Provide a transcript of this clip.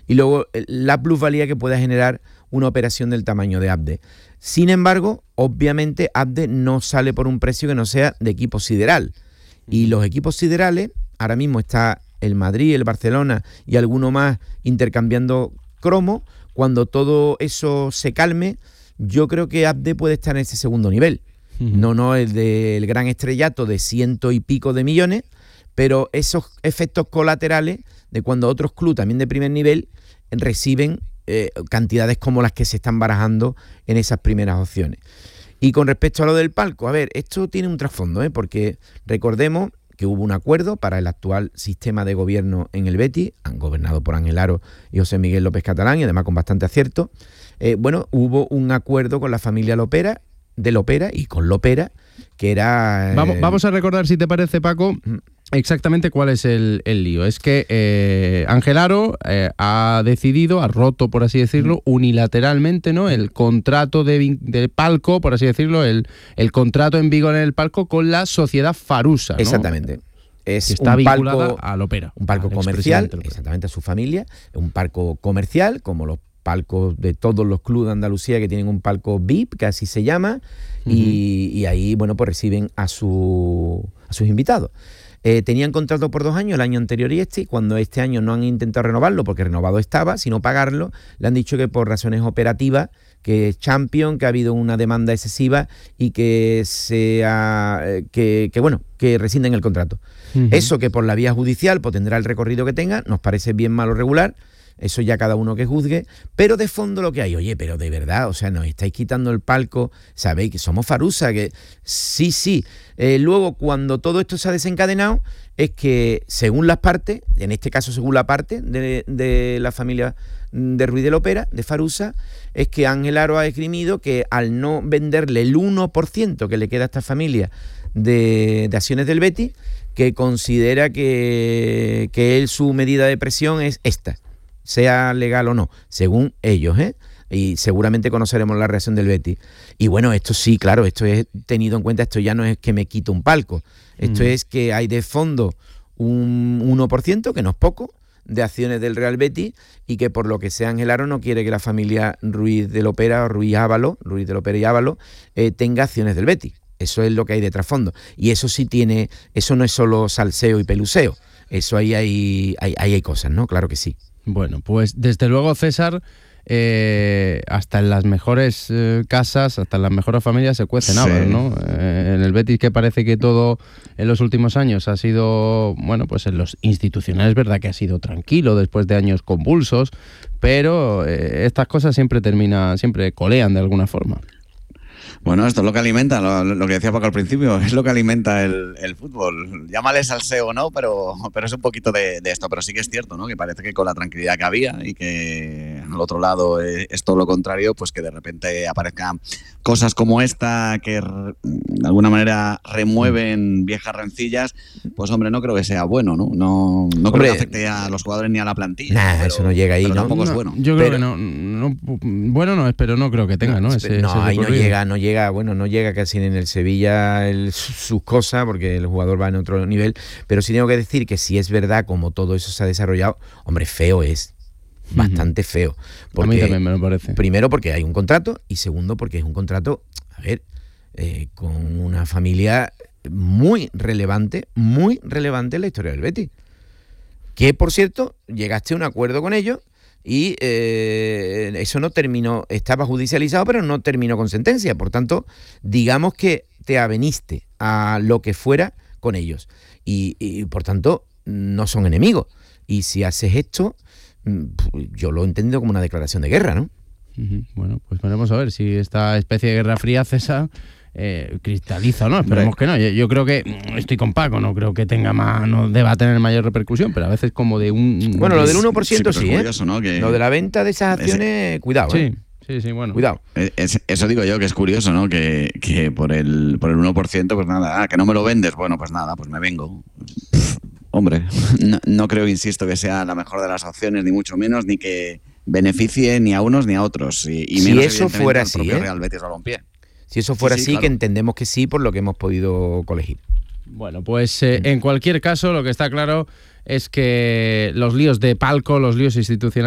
y luego la plusvalía que pueda generar una operación del tamaño de Abde. Sin embargo, obviamente Abde no sale por un precio que no sea de equipo sideral. Y los equipos siderales, ahora mismo está el Madrid, el Barcelona y alguno más intercambiando cromo. Cuando todo eso se calme, yo creo que Abde puede estar en ese segundo nivel. No el del gran estrellato de 100 y pico de millones, pero esos efectos colaterales de cuando otros clubes también de primer nivel reciben cantidades como las que se están barajando en esas primeras opciones. Y con respecto a lo del palco, a ver, esto tiene un trasfondo, porque recordemos que hubo un acuerdo para el actual sistema de gobierno en el Betis, han gobernado por Ángel Aro y José Miguel López Catalán, y además con bastante acierto. Hubo un acuerdo con la familia Lopera, de Lopera y con Lopera, que era... Vamos a recordar, si te parece, Paco, exactamente cuál es el lío. Es que Ángel Aro ha roto, por así decirlo, unilateralmente, ¿no?, el contrato de palco, por así decirlo, el contrato en vigor en el palco con la sociedad Farusa, ¿no? Exactamente. Es que está un vinculada palco, a Lopera. Un palco comercial, exactamente, a su familia. Un palco comercial, como los palcos de todos los clubes de Andalucía que tienen un palco VIP, que así se llama, y ahí, bueno, pues reciben a sus invitados. Tenían contrato por 2 años, el año anterior y cuando este año no han intentado renovarlo, porque renovado estaba, sino pagarlo, le han dicho que por razones operativas, que es Champions, que ha habido una demanda excesiva y que que rescinden el contrato. Eso, que por la vía judicial pues tendrá el recorrido que tenga, nos parece bien, mal o regular. Eso ya cada uno que juzgue, pero de fondo lo que hay, oye, pero de verdad, o sea, nos estáis quitando el palco, sabéis que somos Farusa, que sí. Luego, cuando todo esto se ha desencadenado, es que según las partes, en este caso según la parte de la familia de Ruiz de Lopera, de Farusa, es que Ángel Aro ha esgrimido que al no venderle el 1% que le queda a esta familia de acciones del Betis, que considera que él, su medida de presión es esta, sea legal o no, según ellos, y seguramente conoceremos la reacción del Betis. Y bueno, esto sí, claro, esto es tenido en cuenta, esto ya no es que me quito un palco, esto es que hay de fondo un 1%, que no es poco, de acciones del Real Betis, y que por lo que sea Ángel Aro no quiere que la familia Ruiz de Lopera o Ruiz de Lopera y Ábalos tenga acciones del Betis. Eso es lo que hay de trasfondo. Y eso sí tiene, eso no es solo salseo y peluseo, eso ahí hay cosas, ¿no? Claro que sí. Bueno, pues desde luego, César, hasta en las mejores casas, hasta en las mejores familias se cuecen habas, ¿no? En el Betis, que parece que todo en los últimos años ha sido, bueno, pues en los institucionales es verdad que ha sido tranquilo después de años convulsos, pero estas cosas siempre colean de alguna forma. Bueno, esto es lo que alimenta, lo que decía Paco al principio, es lo que alimenta el fútbol. Llámale salseo, ¿no? Pero es un poquito de esto. Pero sí que es cierto, ¿no? Que parece que con la tranquilidad que había y que al otro lado es todo lo contrario, pues que de repente aparezcan cosas como esta que de alguna manera remueven viejas rencillas, pues hombre, no creo que sea bueno, ¿no? No creo que afecte a los jugadores ni a la plantilla. Nah, eso no llega ahí, ¿no? Tampoco es bueno. Yo creo que no, bueno no es, pero no creo que tenga, ¿no? Ahí no llega casi en el Sevilla sus cosas, porque el jugador va en otro nivel, pero sí tengo que decir que si es verdad como todo eso se ha desarrollado, hombre, feo es. Bastante feo. Porque, a mí también me lo parece. Primero porque hay un contrato y segundo porque es un contrato, con una familia muy relevante en la historia del Betis. Que, por cierto, llegaste a un acuerdo con ellos y eso no terminó, estaba judicializado, pero no terminó con sentencia. Por tanto, digamos que te aveniste a lo que fuera con ellos. Y por tanto, no son enemigos. Y si haces esto, yo lo he entendido como una declaración de guerra, ¿no? Bueno, pues veremos a ver si esta especie de guerra fría, César, cristaliza, ¿no? Esperemos que no. Yo creo que estoy con Paco, no creo que no deba tener mayor repercusión, pero a veces como de un... Bueno, lo del 1% sí, curioso, ¿no? Que lo de la venta de esas acciones, cuidado, Sí, bueno. Cuidado. Eso digo yo, que es curioso, ¿no? Que por el 1%, pues nada, que no me lo vendes, bueno, pues nada, pues me vengo. Hombre, no creo, insisto, que sea la mejor de las opciones, ni mucho menos, ni que beneficie ni a unos ni a otros. Y menos, si eso fuera así, Real Betis Balompié. Si eso fuera así, claro. Que entendemos que sí, por lo que hemos podido colegir. Bueno, pues en cualquier caso, lo que está claro es que los líos de palco, los líos institucionales,